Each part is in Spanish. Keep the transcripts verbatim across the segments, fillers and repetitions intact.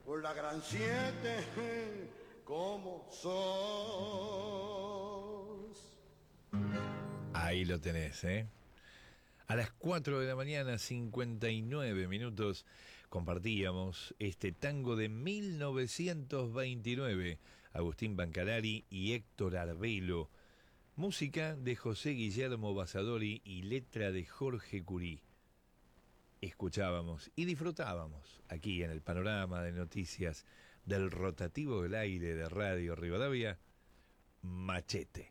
por la gran siete, como sos. Ahí lo tenés, ¿eh? A las cuatro de la mañana, cincuenta y nueve minutos, compartíamos este tango de mil novecientos veintinueve, Agustín Bancalari y Héctor Arbelo, música de José Guillermo Basadori y letra de Jorge Curí. Escuchábamos y disfrutábamos aquí en el panorama de noticias del rotativo del aire de Radio Rivadavia, Machete.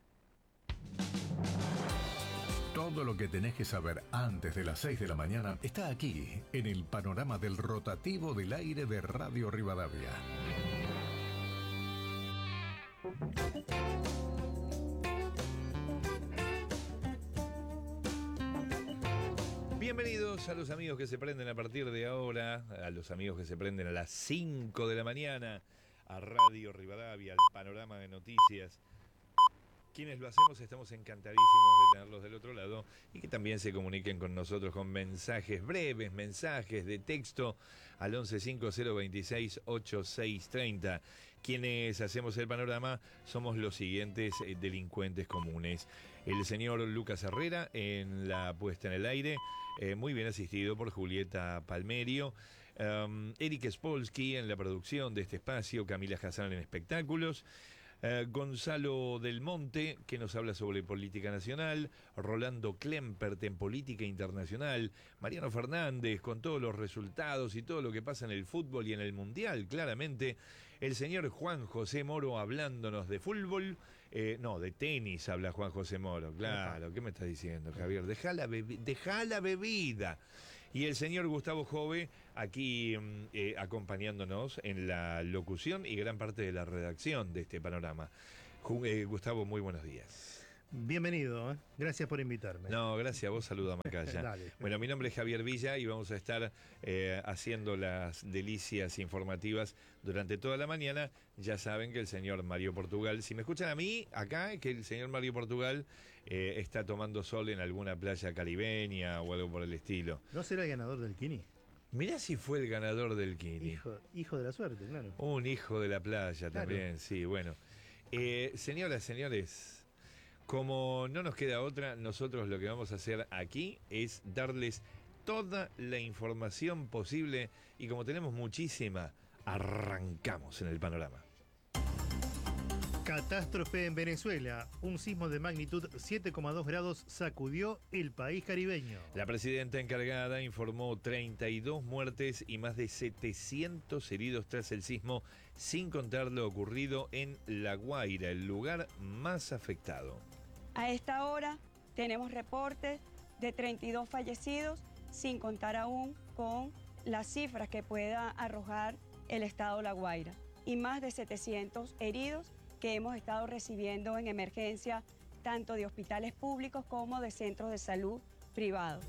Todo lo que tenés que saber antes de las seis de la mañana está aquí, en el panorama del rotativo del aire de Radio Rivadavia. Bienvenidos a los amigos que se prenden a partir de ahora, a los amigos que se prenden a las cinco de la mañana, a Radio Rivadavia, al panorama de noticias. Quienes lo hacemos estamos encantadísimos de tenerlos del otro lado y que también se comuniquen con nosotros con mensajes breves, mensajes de texto al once cinco cero veintiséis ochenta y seis treinta. Quienes hacemos el panorama somos los siguientes eh, delincuentes comunes. El señor Lucas Herrera en la puesta en el aire, eh, muy bien asistido por Julieta Palmerio. Um, Eric Spolsky en la producción de este espacio, Camila Hassan en espectáculos. Uh, Gonzalo Del Monte, que nos habla sobre política nacional, Rolando Klempert en política internacional, Mariano Fernández con todos los resultados y todo lo que pasa en el fútbol y en el mundial, claramente, el señor Juan José Moro hablándonos de fútbol, eh, no, de tenis habla Juan José Moro, claro, ¿qué me estás diciendo, Javier? Dejá la, bebi- dejá la bebida. Y el señor Gustavo Jove aquí eh, acompañándonos en la locución y gran parte de la redacción de este panorama. Eh, Gustavo, muy buenos días. Bienvenido, ¿eh? Gracias por invitarme. No, gracias a vos, saluda Macaya. Dale. Bueno, mi nombre es Javier Villa y vamos a estar eh, haciendo las delicias informativas durante toda la mañana. Ya saben que el señor Mario Portugal, si me escuchan a mí, acá, que el señor Mario Portugal eh, está tomando sol en alguna playa caribeña o algo por el estilo. ¿No será el ganador del Kini? Mirá si fue el ganador del Kini. Hijo, hijo de la suerte, claro. Un hijo de la playa Claro. también, sí, bueno. Eh, señoras, señores, como no nos queda otra, nosotros lo que vamos a hacer aquí es darles toda la información posible y como tenemos muchísima, arrancamos en el panorama. Catástrofe en Venezuela. Un sismo de magnitud siete coma dos grados sacudió el país caribeño. La presidenta encargada informó treinta y dos muertes y más de setecientos heridos tras el sismo, sin contar lo ocurrido en La Guaira, el lugar más afectado. A esta hora tenemos reportes de treinta y dos fallecidos, sin contar aún con las cifras que pueda arrojar el estado La Guaira, y más de setecientos heridos que hemos estado recibiendo en emergencia, tanto de hospitales públicos como de centros de salud privados.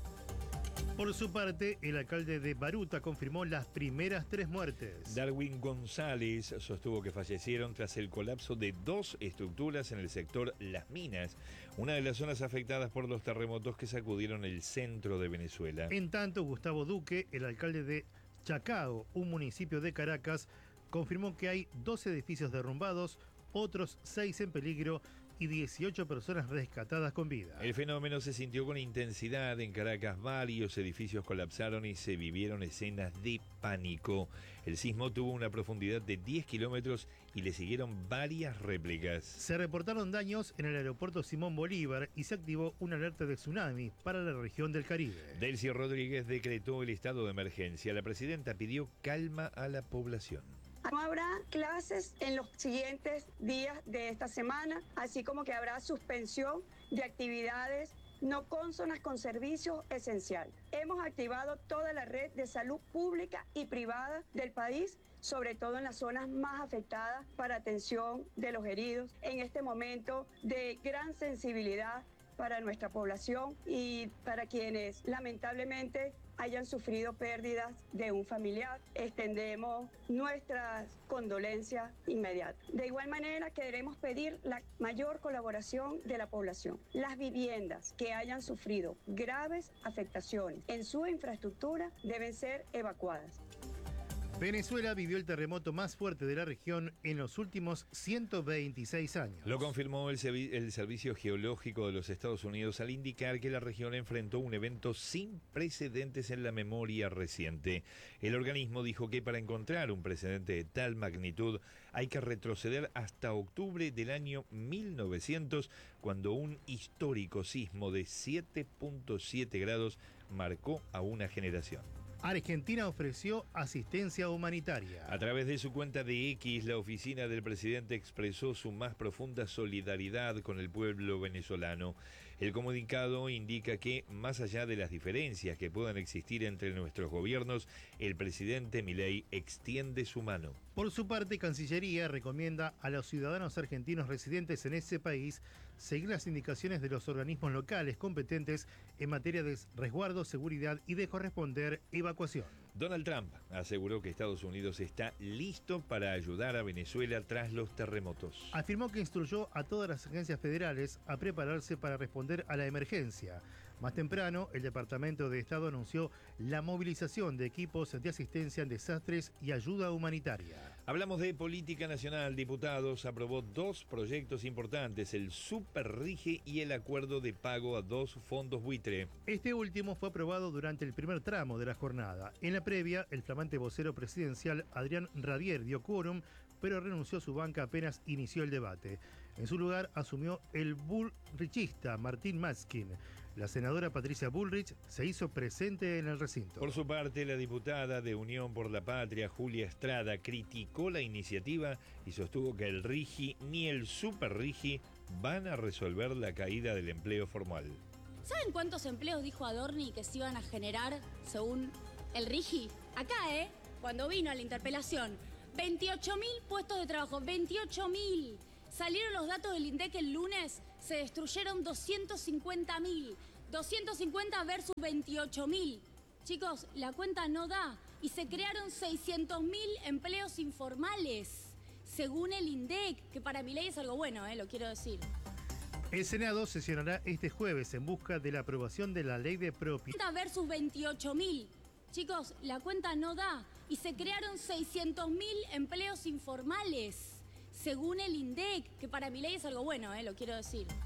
Por su parte, el alcalde de Baruta confirmó las primeras tres muertes. Darwin González sostuvo que fallecieron tras el colapso de dos estructuras en el sector Las Minas, una de las zonas afectadas por los terremotos que sacudieron el centro de Venezuela. En tanto, Gustavo Duque, el alcalde de Chacao, un municipio de Caracas, confirmó que hay dos edificios derrumbados, otros seis en peligro y dieciocho personas rescatadas con vida. El fenómeno se sintió con intensidad en Caracas. Varios edificios colapsaron y se vivieron escenas de pánico. El sismo tuvo una profundidad de diez kilómetros y le siguieron varias réplicas. Se reportaron daños en el aeropuerto Simón Bolívar y se activó una alerta de tsunami para la región del Caribe. Delcy Rodríguez decretó el estado de emergencia. La presidenta pidió calma a la población. No habrá clases en los siguientes días de esta semana, así como que habrá suspensión de actividades no cónsonas con servicios esenciales. Hemos activado toda la red de salud pública y privada del país, sobre todo en las zonas más afectadas, para atención de los heridos en este momento de gran sensibilidad para nuestra población y para quienes lamentablemente hayan sufrido pérdidas de un familiar. Extendemos nuestras condolencias inmediatas. De igual manera, queremos pedir la mayor colaboración de la población. Las viviendas que hayan sufrido graves afectaciones en su infraestructura deben ser evacuadas. Venezuela vivió el terremoto más fuerte de la región en los últimos ciento veintiséis años. Lo confirmó el, servi- el Servicio Geológico de los Estados Unidos al indicar que la región enfrentó un evento sin precedentes en la memoria reciente. El organismo dijo que para encontrar un precedente de tal magnitud hay que retroceder hasta octubre del año mil novecientos, cuando un histórico sismo de siete punto siete grados marcó a una generación. Argentina ofreció asistencia humanitaria. A través de su cuenta de X, la oficina del presidente expresó su más profunda solidaridad con el pueblo venezolano. El comunicado indica que, más allá de las diferencias que puedan existir entre nuestros gobiernos, el presidente Milei extiende su mano. Por su parte, Cancillería recomienda a los ciudadanos argentinos residentes en ese país seguir las indicaciones de los organismos locales competentes en materia de resguardo, seguridad y de corresponder evacuación. Donald Trump aseguró que Estados Unidos está listo para ayudar a Venezuela tras los terremotos. Afirmó que instruyó a todas las agencias federales a prepararse para responder a la emergencia. Más temprano, el Departamento de Estado anunció la movilización de equipos de asistencia en desastres y ayuda humanitaria. Hablamos de política nacional. Diputados aprobó dos proyectos importantes, el Superrige y el acuerdo de pago a dos fondos buitre. Este último fue aprobado durante el primer tramo de la jornada. En la previa, el flamante vocero presidencial Adrián Rabier dio quórum, pero renunció a su banca apenas inició el debate. En su lugar asumió el bullrichista Martín Matzkin. La senadora Patricia Bullrich se hizo presente en el recinto. Por su parte, la diputada de Unión por la Patria, Julia Estrada, criticó la iniciativa y sostuvo que el RIGI ni el Superrigi van a resolver la caída del empleo formal. ¿Saben cuántos empleos dijo Adorni que se iban a generar según el RIGI? Acá, ¿eh? Cuando vino a la interpelación. veintiocho mil puestos de trabajo, veintiocho mil. Salieron los datos del INDEC el lunes, se destruyeron doscientos cincuenta mil. doscientos cincuenta versus veintiocho mil. Chicos, la cuenta no da. Y se crearon seiscientos mil empleos informales, según el INDEC, que para mi ley es algo bueno, ¿eh? Lo quiero decir. El Senado sesionará este jueves en busca de la aprobación de la ley de propiedad. Versus veintiocho mil. Chicos, la cuenta no da. Y se crearon seiscientos mil empleos informales, según el INDEC, que para mi ley es algo bueno, ¿eh? Lo quiero decir.